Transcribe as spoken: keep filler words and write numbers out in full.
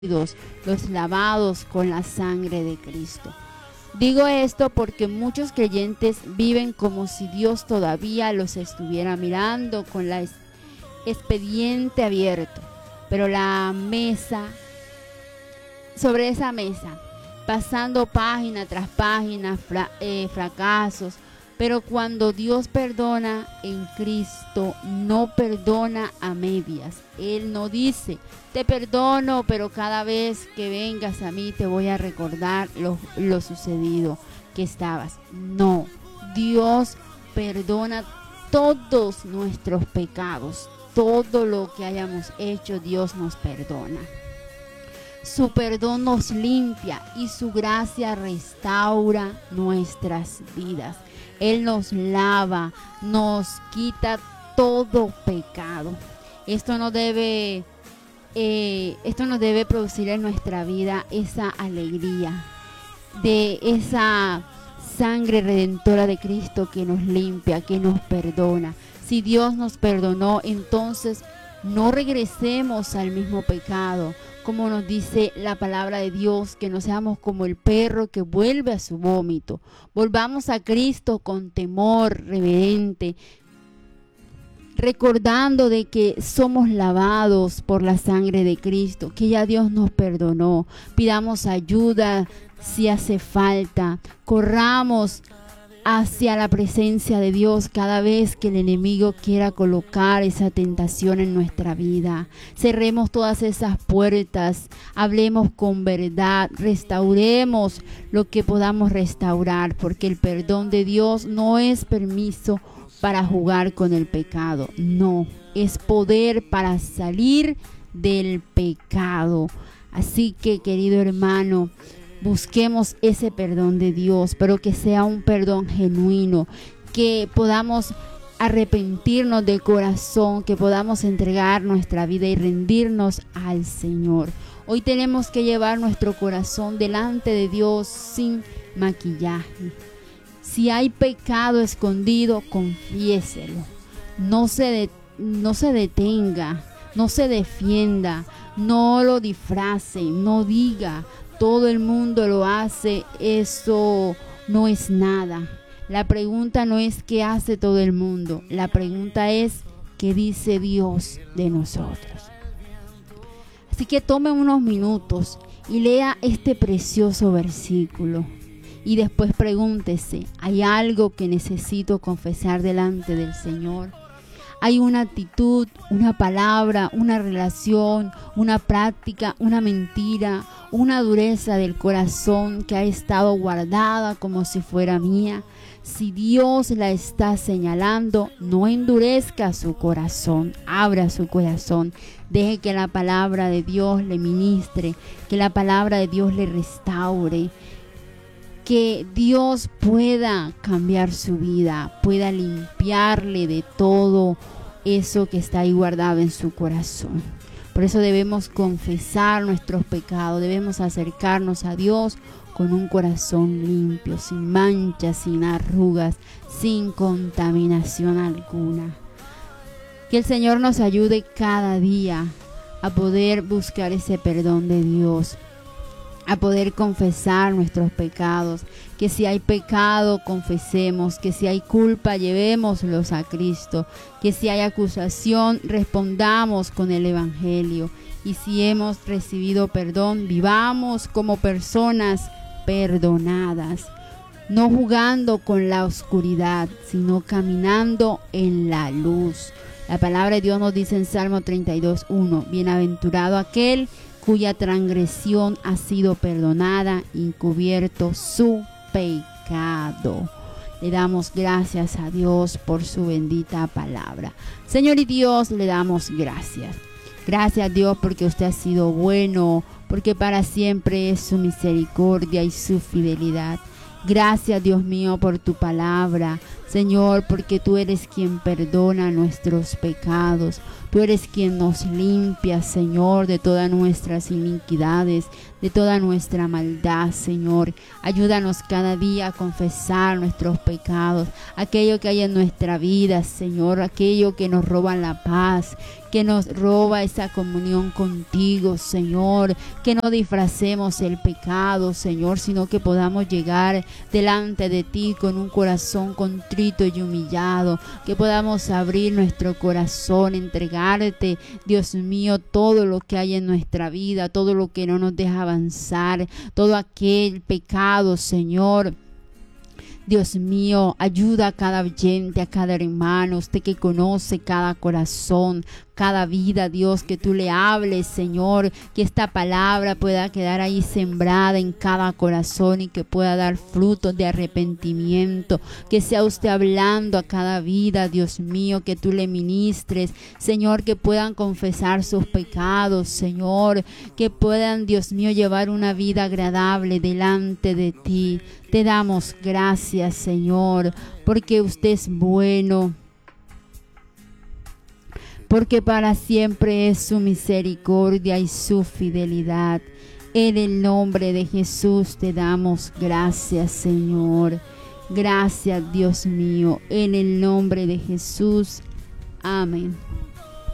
los lavados con la sangre de Cristo. Digo esto porque muchos creyentes viven como si Dios todavía los estuviera mirando con el expediente abierto, pero la mesa, sobre esa mesa, pasando página tras página, fra, eh, fracasos, pero cuando Dios perdona en Cristo, no perdona a medias. Él no dice, te perdono, pero cada vez que vengas a mí te voy a recordar lo, lo sucedido que estabas. No, Dios perdona todos nuestros pecados. Todo lo que hayamos hecho, Dios nos perdona. Su perdón nos limpia y su gracia restaura nuestras vidas. Él nos lava, nos quita todo pecado. Esto no debe, eh, esto nos debe producir en nuestra vida esa alegría de esa sangre redentora de Cristo que nos limpia, que nos perdona. Si Dios nos perdonó, entonces no regresemos al mismo pecado. Como nos dice la palabra de Dios, que no seamos como el perro que vuelve a su vómito. Volvamos a Cristo con temor reverente, recordando de que somos lavados por la sangre de Cristo, que ya Dios nos perdonó. Pidamos ayuda si hace falta. Corramos hacia la presencia de Dios cada vez que el enemigo quiera colocar esa tentación en nuestra vida. Cerremos todas esas puertas, hablemos con verdad, restauremos lo que podamos restaurar, porque el perdón de Dios no es permiso para jugar con el pecado, no, es poder para salir del pecado. Así que, querido hermano, busquemos ese perdón de Dios, pero que sea un perdón genuino, que podamos arrepentirnos de corazón, que podamos entregar nuestra vida y rendirnos al Señor. Hoy tenemos que llevar nuestro corazón delante de Dios sin maquillaje. Si hay pecado escondido, confiéselo. No se, de, no se detenga, no se defienda, no lo disfrace, no diga, todo el mundo lo hace, eso no es nada. La pregunta no es qué hace todo el mundo, la pregunta es qué dice Dios de nosotros. Así que tome unos minutos y lea este precioso versículo y después pregúntese, ¿hay algo que necesito confesar delante del Señor? Hay una actitud, una palabra, una relación, una práctica, una mentira, una dureza del corazón que ha estado guardada como si fuera mía. Si Dios la está señalando, no endurezca su corazón, abra su corazón, deje que la palabra de Dios le ministre, que la palabra de Dios le restaure, que Dios pueda cambiar su vida, pueda limpiarle de todo eso que está ahí guardado en su corazón. Por eso debemos confesar nuestros pecados, debemos acercarnos a Dios con un corazón limpio, sin manchas, sin arrugas, sin contaminación alguna. Que el Señor nos ayude cada día a poder buscar ese perdón de Dios, a poder confesar nuestros pecados, que si hay pecado confesemos, que si hay culpa llevémoslos a Cristo, que si hay acusación respondamos con el Evangelio, y si hemos recibido perdón vivamos como personas perdonadas, no jugando con la oscuridad, sino caminando en la luz. La palabra de Dios nos dice en Salmo treinta y dos, uno, bienaventurado aquel cuya transgresión ha sido perdonada y cubierto su pecado. Le damos gracias a Dios por su bendita palabra. Señor y Dios, le damos gracias. Gracias a Dios porque usted ha sido bueno, porque para siempre es su misericordia y su fidelidad. Gracias, Dios mío, por tu palabra. Señor, porque tú eres quien perdona nuestros pecados. Tú eres quien nos limpia, Señor, de todas nuestras iniquidades, de toda nuestra maldad, Señor. Ayúdanos cada día a confesar nuestros pecados, aquello que hay en nuestra vida, Señor, aquello que nos roba la paz, que nos roba esa comunión contigo, Señor, que no disfracemos el pecado, Señor, sino que podamos llegar delante de ti con un corazón contrito y humillado, que podamos abrir nuestro corazón, entregarte, Dios mío, todo lo que hay en nuestra vida, todo lo que no nos deja avanzar, todo aquel pecado, Señor. Dios mío, ayuda a cada oyente, a cada hermano, usted que conoce cada corazón, cada vida, Dios, que tú le hables, Señor, que esta palabra pueda quedar ahí sembrada en cada corazón y que pueda dar frutos de arrepentimiento, que sea usted hablando a cada vida, Dios mío, que tú le ministres, Señor, que puedan confesar sus pecados, Señor, que puedan, Dios mío, llevar una vida agradable delante de ti. Te damos gracias, Señor, porque usted es bueno, porque para siempre es su misericordia y su fidelidad. En el nombre de Jesús te damos gracias, Señor. Gracias, Dios mío. En el nombre de Jesús. Amén.